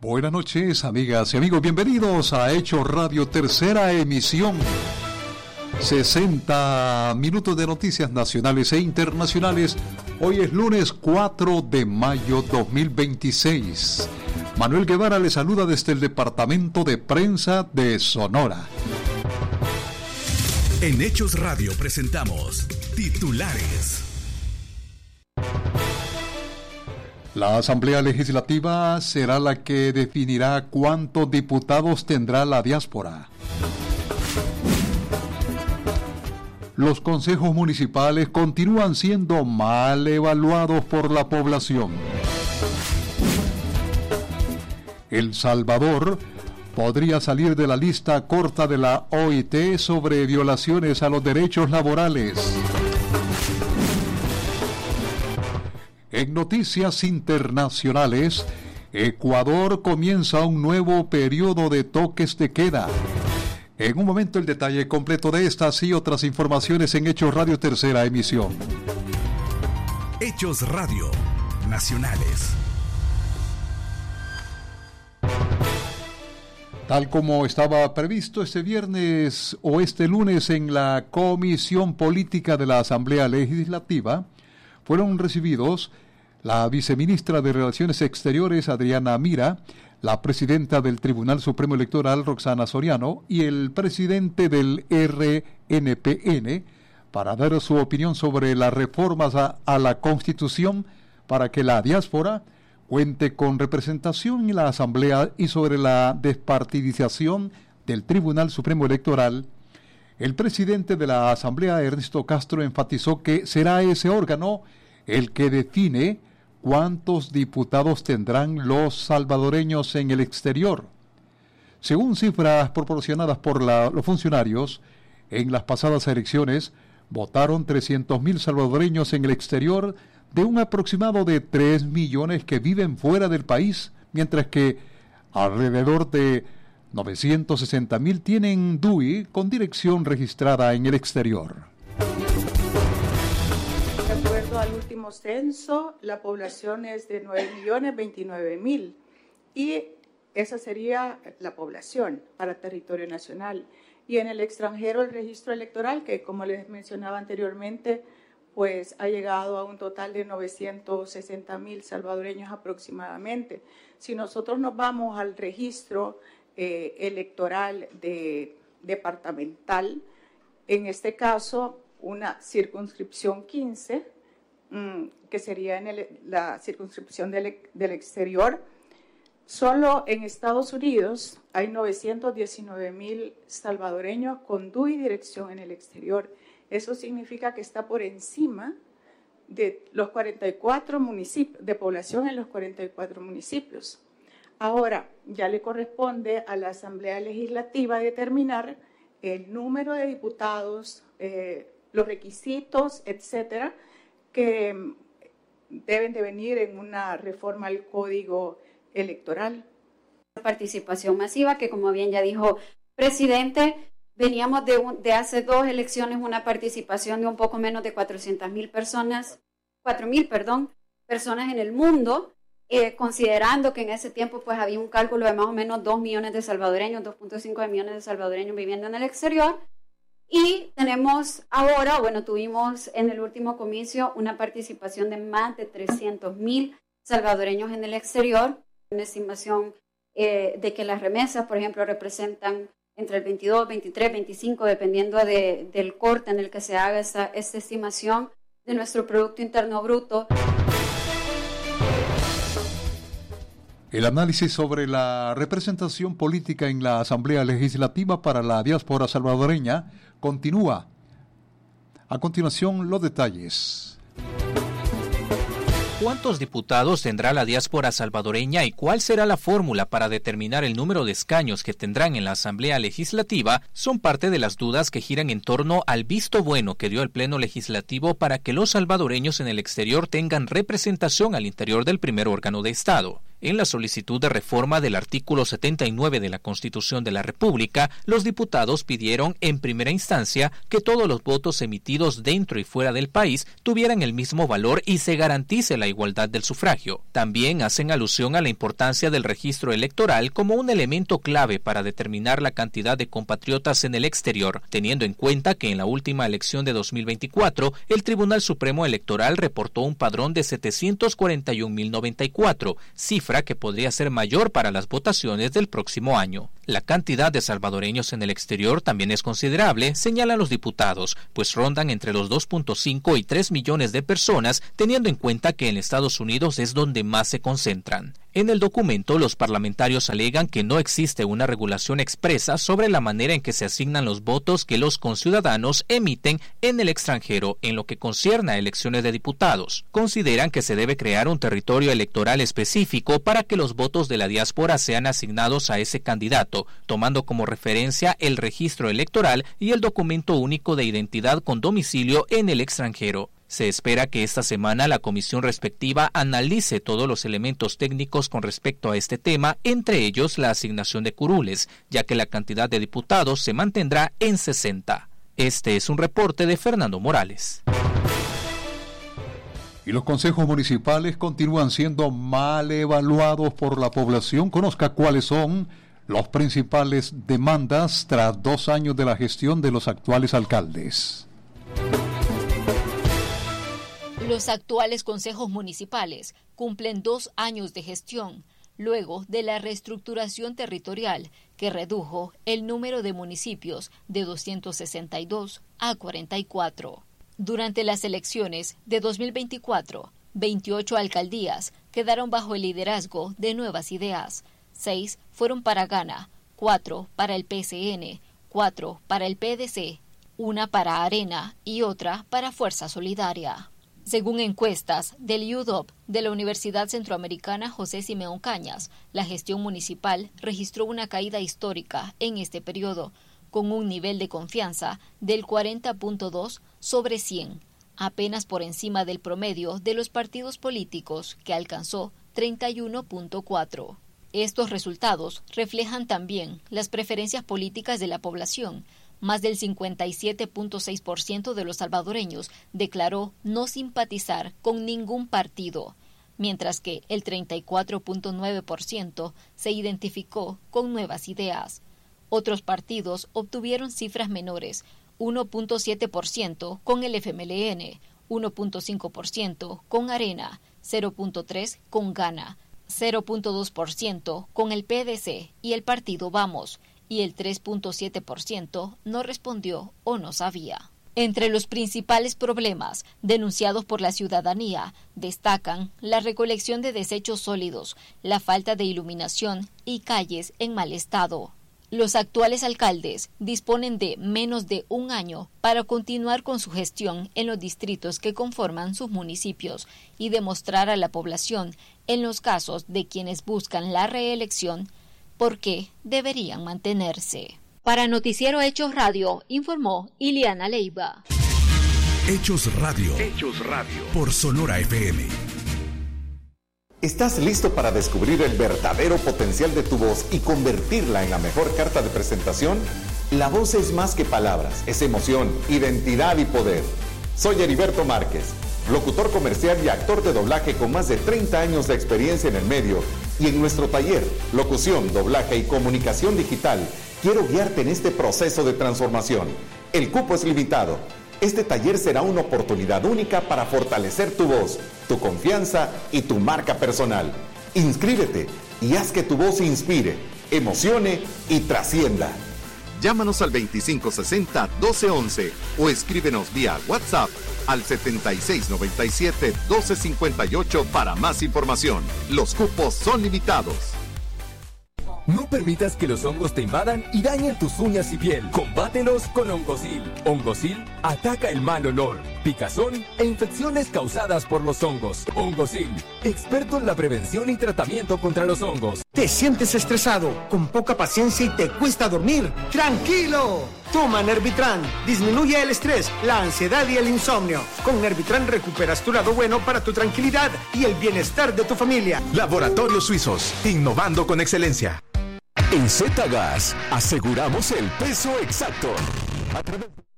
Buenas noches, amigas y amigos. Bienvenidos a Hechos Radio, tercera emisión. 60 minutos de noticias nacionales e internacionales. Hoy es lunes 4 de mayo 2026. Manuel Guevara le saluda desde el Departamento de Prensa de Sonora. En Hechos Radio presentamos titulares. La Asamblea Legislativa será la que definirá cuántos diputados tendrá la diáspora. Los consejos municipales continúan siendo mal evaluados por la población. El Salvador podría salir de la lista corta de la OIT sobre violaciones a los derechos laborales. En noticias internacionales, Ecuador comienza un nuevo periodo de toques de queda. En un momento el detalle completo de estas y otras informaciones en Hechos Radio, tercera emisión. Hechos Radio Nacionales. Tal como estaba previsto este viernes o este lunes en la Comisión Política de la Asamblea Legislativa, fueron recibidos la viceministra de Relaciones Exteriores, Adriana Mira, la presidenta del Tribunal Supremo Electoral, Roxana Soriano, y el presidente del RNPN, para dar su opinión sobre las reformas a la Constitución para que la diáspora cuente con representación en la Asamblea y sobre la despartidización del Tribunal Supremo Electoral. El presidente de la Asamblea, Ernesto Castro, enfatizó que será ese órgano el que define cuántos diputados tendrán los salvadoreños en el exterior. Según cifras proporcionadas por los funcionarios, en las pasadas elecciones votaron 300,000 salvadoreños en el exterior de un aproximado de 3 millones que viven fuera del país, mientras que alrededor de 960,000 tienen DUI con dirección registrada en el exterior. De acuerdo al último censo, la población es de 9.029.000 y esa sería la población para territorio nacional. Y en el extranjero el registro electoral, que como les mencionaba anteriormente, pues ha llegado a un total de 960,000 salvadoreños aproximadamente. Si nosotros nos vamos al registro electoral departamental, en este caso una circunscripción 15, que sería en la circunscripción del exterior, solo en Estados Unidos hay 919,000 salvadoreños con DUI dirección en el exterior. Eso significa que está por encima de los 44 municipios, de población en los 44 municipios. Ahora, ya le corresponde a la Asamblea Legislativa determinar el número de diputados, los requisitos, etcétera, que deben de venir en una reforma al Código Electoral. Participación masiva, que como bien ya dijo presidente, veníamos de hace 2 elecciones una participación de un poco menos de 400,000 personas, 4,000, personas en el mundo, considerando que en ese tiempo pues había un cálculo de más o menos 2 millones de salvadoreños, 2.5 millones de salvadoreños viviendo en el exterior. Y tenemos ahora, tuvimos en el último comicio una participación de más de 300,000 salvadoreños en el exterior, una estimación de que las remesas, por ejemplo, representan entre el 22, 23, 25, dependiendo del corte en el que se haga esta estimación de nuestro Producto Interno Bruto. El análisis sobre la representación política en la Asamblea Legislativa para la diáspora salvadoreña continúa. A continuación, los detalles. ¿Cuántos diputados tendrá la diáspora salvadoreña y cuál será la fórmula para determinar el número de escaños que tendrán en la Asamblea Legislativa? Son parte de las dudas que giran en torno al visto bueno que dio el Pleno Legislativo para que los salvadoreños en el exterior tengan representación al interior del primer órgano de Estado. En la solicitud de reforma del artículo 79 de la Constitución de la República, los diputados pidieron en primera instancia que todos los votos emitidos dentro y fuera del país tuvieran el mismo valor y se garantice la igualdad del sufragio. También hacen alusión a la importancia del registro electoral como un elemento clave para determinar la cantidad de compatriotas en el exterior, teniendo en cuenta que en la última elección de 2024, el Tribunal Supremo Electoral reportó un padrón de 741.094, cifra que podría ser mayor para las votaciones del próximo año. La cantidad de salvadoreños en el exterior también es considerable, señalan los diputados, pues rondan entre los 2.5 y 3 millones de personas, teniendo en cuenta que en Estados Unidos es donde más se concentran. En el documento, los parlamentarios alegan que no existe una regulación expresa sobre la manera en que se asignan los votos que los conciudadanos emiten en el extranjero en lo que concierne a elecciones de diputados. Consideran que se debe crear un territorio electoral específico para que los votos de la diáspora sean asignados a ese candidato, tomando como referencia el registro electoral y el documento único de identidad con domicilio en el extranjero. Se espera que esta semana la comisión respectiva analice todos los elementos técnicos con respecto a este tema, entre ellos la asignación de curules, ya que la cantidad de diputados se mantendrá en 60. Este es un reporte de Fernando Morales. Y los consejos municipales continúan siendo mal evaluados por la población. Conozca cuáles son las principales demandas tras 2 años de la gestión de los actuales alcaldes. Los actuales consejos municipales cumplen 2 años de gestión, luego de la reestructuración territorial que redujo el número de municipios de 262 a 44. Durante las elecciones de 2024, 28 alcaldías quedaron bajo el liderazgo de Nuevas Ideas. 6 fueron para Gana, 4 para el PCN, 4 para el PDC, 1 para Arena y otra para Fuerza Solidaria. Según encuestas del UDOP de la Universidad Centroamericana José Simeón Cañas, la gestión municipal registró una caída histórica en este periodo, con un nivel de confianza del 40.2 sobre 100, apenas por encima del promedio de los partidos políticos, que alcanzó 31.4. Estos resultados reflejan también las preferencias políticas de la población. Más del 57.6% de los salvadoreños declaró no simpatizar con ningún partido, mientras que el 34.9% se identificó con Nuevas Ideas. Otros partidos obtuvieron cifras menores, 1.7% con el FMLN, 1.5% con Arena, 0.3% con Gana, 0.2% con el PDC y el partido Vamos, y el 3.7% no respondió o no sabía. Entre los principales problemas denunciados por la ciudadanía destacan la recolección de desechos sólidos, la falta de iluminación y calles en mal estado. Los actuales alcaldes disponen de menos de 1 año para continuar con su gestión en los distritos que conforman sus municipios y demostrar a la población, en los casos de quienes buscan la reelección, por qué deberían mantenerse. Para Noticiero Hechos Radio, informó Iliana Leiva. Hechos Radio. Hechos Radio. Por Sonora FM. ¿Estás listo para descubrir el verdadero potencial de tu voz y convertirla en la mejor carta de presentación? La voz es más que palabras, es emoción, identidad y poder. Soy Heriberto Márquez, locutor comercial y actor de doblaje con más de 30 años de experiencia en el medio, y en nuestro taller, Locución, Doblaje y Comunicación Digital, quiero guiarte en este proceso de transformación. El cupo es limitado. Este taller será una oportunidad única para fortalecer tu voz, tu confianza y tu marca personal. Inscríbete y haz que tu voz inspire, emocione y trascienda. Llámanos al 2560-1211 o escríbenos vía WhatsApp al 7697-1258 para más información. Los cupos son limitados. No permitas que los hongos te invadan y dañen tus uñas y piel. Combátelos con Hongosil. Hongosil ataca el mal olor, picazón e infecciones causadas por los hongos. Hongosil, experto en la prevención y tratamiento contra los hongos. ¿Te sientes estresado, con poca paciencia y te cuesta dormir? ¡Tranquilo! Toma Nervitran, disminuye el estrés, la ansiedad y el insomnio. Con Nervitran recuperas tu lado bueno para tu tranquilidad y el bienestar de tu familia. Laboratorios Suizos, innovando con excelencia. En Z-Gas aseguramos el peso exacto. A través